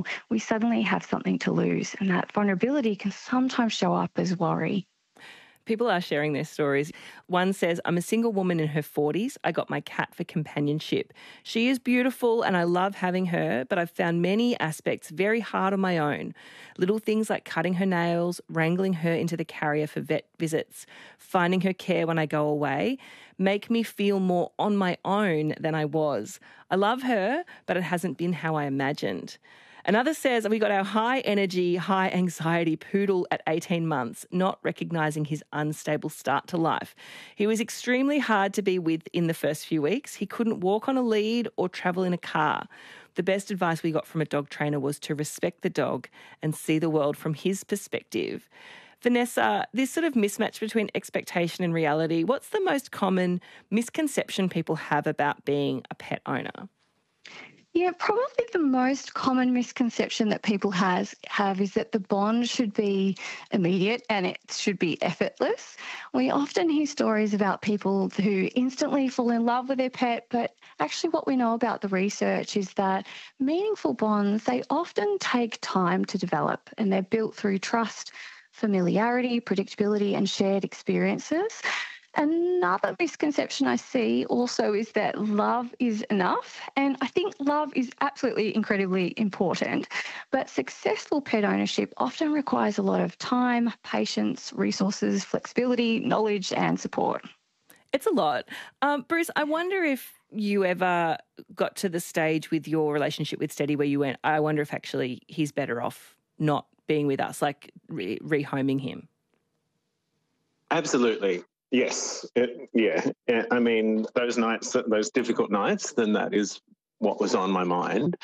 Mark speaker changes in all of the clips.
Speaker 1: animal, we suddenly have something to lose. And that vulnerability can sometimes show up as worry.
Speaker 2: People are sharing their stories. One says, I'm a single woman in her 40s. I got my cat for companionship. She is beautiful and I love having her, but I've found many aspects very hard on my own. Little things like cutting her nails, wrangling her into the carrier for vet visits, finding her care when I go away, make me feel more on my own than I was. I love her, but it hasn't been how I imagined. Another says, we got our high energy, high anxiety poodle at 18 months, not recognising his unstable start to life. He was extremely hard to be with in the first few weeks. He couldn't walk on a lead or travel in a car. The best advice we got from a dog trainer was to respect the dog and see the world from his perspective. Vanessa, this sort of mismatch between expectation and reality, what's the most common misconception people have about being a pet owner?
Speaker 1: Yeah, probably the most common misconception that people have is that the bond should be immediate and it should be effortless. We often hear stories about people who instantly fall in love with their pet, but actually what we know about the research is that meaningful bonds, they often take time to develop and they're built through trust, familiarity, predictability and shared experiences. Another misconception I see also is that love is enough. And I think love is absolutely incredibly important. But successful pet ownership often requires a lot of time, patience, resources, flexibility, knowledge, and support.
Speaker 2: It's a lot. Bruce, I wonder if you ever got to the stage with your relationship with Steady where you went, I wonder if actually he's better off not being with us, like rehoming him.
Speaker 3: Absolutely. Yes. I mean, those nights, those difficult nights, then that is what was on my mind.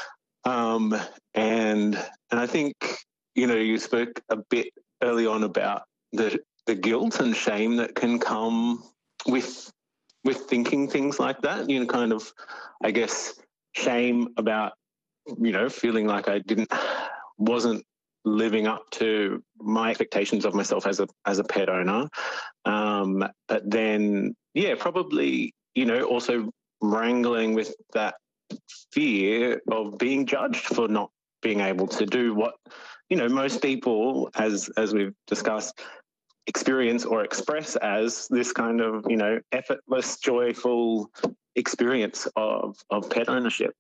Speaker 3: And I think, you spoke a bit early on about the guilt and shame that can come with thinking things like that. Kind of, I guess, shame about, feeling like I wasn't living up to my expectations of myself as a pet owner. But then, probably, also wrangling with that fear of being judged for not being able to do what, most people, as we've discussed, experience or express as this kind of, effortless, joyful experience of pet ownership.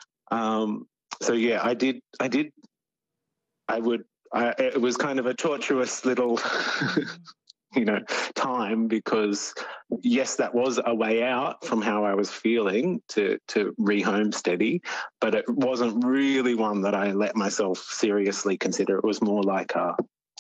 Speaker 3: It was kind of a tortuous little, time because, yes, that was a way out from how I was feeling to rehome Steady, but it wasn't really one that I let myself seriously consider. It was more like a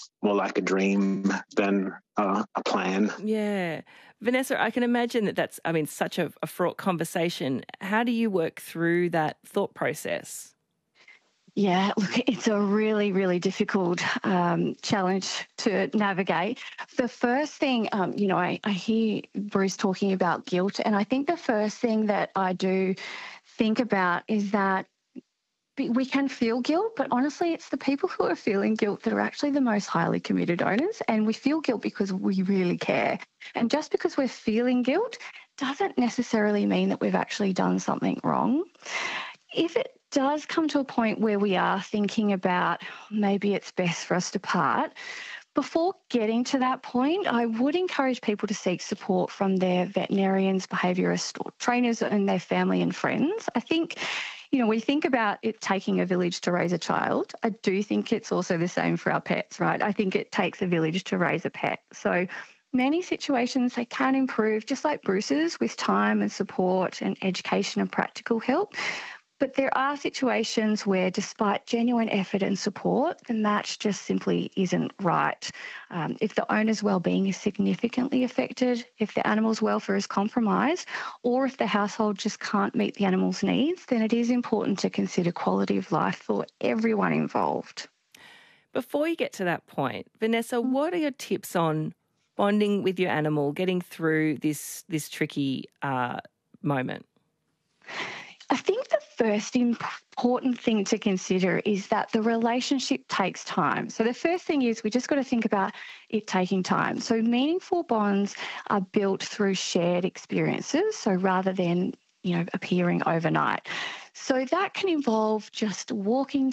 Speaker 3: dream than a plan.
Speaker 2: Yeah. Vanessa, I can imagine that's, such a fraught conversation. How do you work through that thought process?
Speaker 1: Yeah, look, it's a really, really difficult challenge to navigate. The first thing, I hear Bruce talking about guilt, and I think the first thing that I do think about is that we can feel guilt, but honestly, it's the people who are feeling guilt that are actually the most highly committed owners, and we feel guilt because we really care. And just because we're feeling guilt doesn't necessarily mean that we've actually done something wrong. If it does come to a point where we are thinking about maybe it's best for us to part, before getting to that point, I would encourage people to seek support from their veterinarians, behaviourists, or trainers and their family and friends. I think, we think about it taking a village to raise a child. I do think it's also the same for our pets, right? I think it takes a village to raise a pet. So many situations, they can improve, just like Bruce's, with time and support and education and practical help. But there are situations where, despite genuine effort and support, the match just simply isn't right. If the owner's well-being is significantly affected, if the animal's welfare is compromised, or if the household just can't meet the animal's needs, then it is important to consider quality of life for everyone involved.
Speaker 2: Before you get to that point, Vanessa, what are your tips on bonding with your animal, getting through this tricky moment?
Speaker 1: I think the first important thing to consider is that the relationship takes time. So the first thing is we just got to think about it taking time. So meaningful bonds are built through shared experiences, so rather than, appearing overnight. So that can involve just walking